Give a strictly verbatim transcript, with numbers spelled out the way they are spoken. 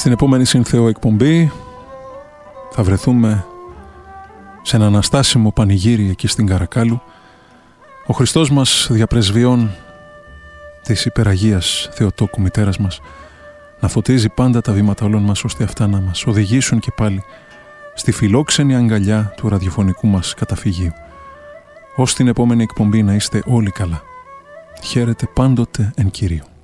Στην επόμενη Συνθέω εκπομπή θα βρεθούμε σε ένα αναστάσιμο πανηγύρι εκεί στην Καρακάλου. Ο Χριστός μας διαπρεσβειών της υπεραγίας Θεοτόκου μητέρας μας να φωτίζει πάντα τα βήματα όλων μας, ώστε αυτά να μας οδηγήσουν και πάλι στη φιλόξενη αγκαλιά του ραδιοφωνικού μας καταφυγίου. Ως την επόμενη εκπομπή να είστε όλοι καλά. Χαίρετε πάντοτε εν Κυρίω.